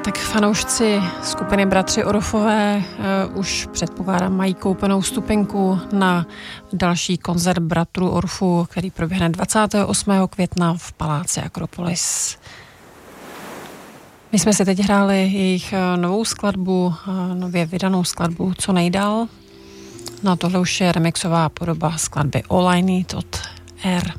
Tak fanoušci skupiny Bratři Orofové už předpokládám mají koupenou vstupenku na další koncert Bratrů Orfů, který proběhne 28. května v Paláci Akropolis. My jsme si teď hráli jejich novou skladbu, nově vydanou skladbu Co nejdál. No a tohle už je remixová podoba skladby All I Need od R.